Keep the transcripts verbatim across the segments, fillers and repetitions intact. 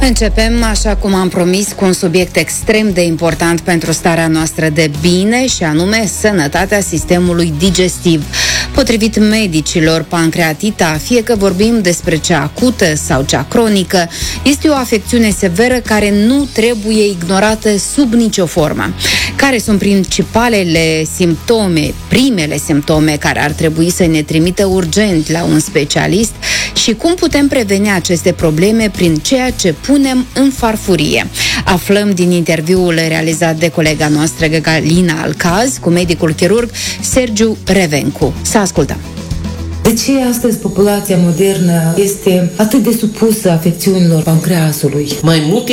Începem, așa cum am promis, cu un subiect extrem de important pentru starea noastră de bine, și anume sănătatea sistemului digestiv. Potrivit medicilor, pancreatita, fie că vorbim despre cea acută sau cea cronică, este o afecțiune severă care nu trebuie ignorată sub nicio formă. Care sunt principalele simptome, primele simptome care ar trebui să ne trimită urgent la un specialist și cum putem preveni aceste probleme prin ceea ce punem în farfurie? Aflăm din interviul realizat de colega noastră Galina Alcaz cu medicul chirurg Sergiu Revencu. Să ascultăm! De ce astăzi populația modernă este atât de supusă afecțiunilor pancreasului? Mai multe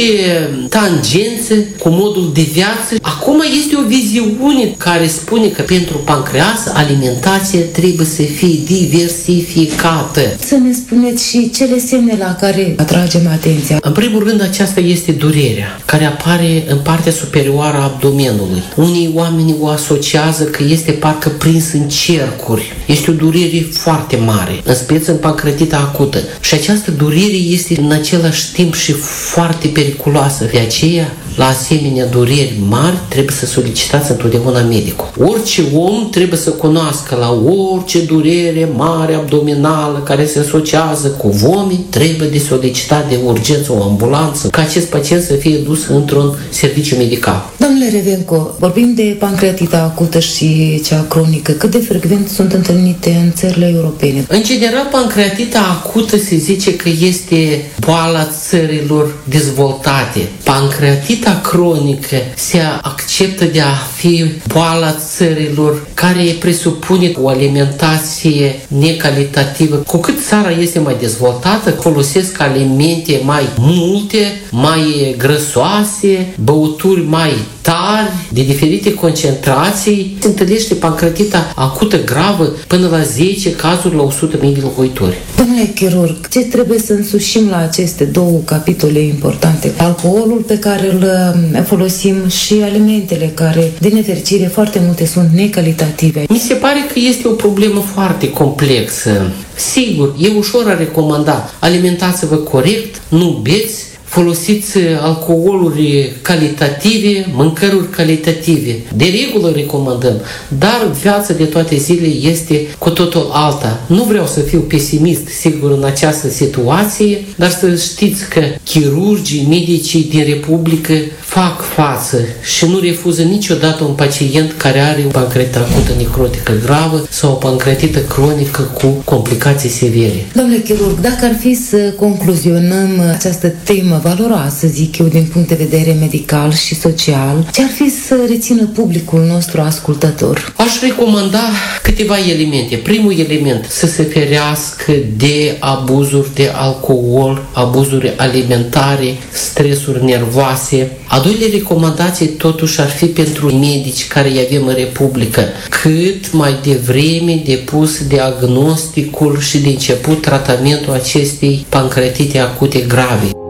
tangențe cu modul de viață. Acum este o viziune care spune că pentru pancreas alimentația trebuie să fie diversificată. Să ne spuneți și cele semne la care atragem atenția. În primul rând, aceasta este durerea care apare în partea superioară a abdomenului. Unii oameni o asociază că este parcă prins în cercuri. Este o durere foarte mare, în speță în pancreatita acută. Și această durere este în același timp și foarte periculoasă. De aceea, la asemenea dureri mari, trebuie să solicitați întotdeauna medicul. Orice om trebuie să cunoască la orice durere mare abdominală care se asociază cu vomit, trebuie de solicitat de urgență o ambulanță, ca acest pacient să fie dus într-un serviciu medical. Domnule Revencu, vorbim de pancreatita acută și cea cronică. Cât de frecvent sunt întâlnite în țările europene? În general, pancreatita acută se zice că este boala țărilor dezvoltate. Pancreatita cronică se acceptă de a fi boala țărilor care presupune o alimentație necalitativă. Cu cât țara este mai dezvoltată, folosesc alimente mai multe, mai grăsoase, băuturi mai tari, de diferite concentrații. Se întâlnește pancreatita acută gravă până la zece cazuri la o sută mii de locuitori. Domnule chirurg, ce trebuie să însușim la aceste două capitole importante? Alcoolul pe care îl folosim și alimentele care, din nefericire, foarte multe sunt necalitative. Mi se pare că este o problemă foarte complexă. Sigur, e ușor a recomanda. Alimentați-vă corect, nu beți, folosiți alcooluri calitative, mâncăruri calitative. De regulă recomandăm, dar viața de toate zilele este cu totul alta. Nu vreau să fiu pesimist, sigur, în această situație, dar să știți că chirurgii, medicii din Republică fac față și nu refuză niciodată un pacient care are o pancreatită acută necrotică gravă sau o pancreatită cronică cu complicații severe. Domnule chirurg, dacă ar fi să concluzionăm această temă valoroasă, zic eu, din punct de vedere medical și social, ce ar fi să rețină publicul nostru ascultător? Aș recomanda câteva elemente. Primul element, să se ferească de abuzuri de alcool, abuzuri alimentare, stresuri nervoase. A doilea recomandație totuși ar fi pentru medici care îi avem în Republică, cât mai devreme depus diagnosticul și de început tratamentul acestei pancreatite acute grave.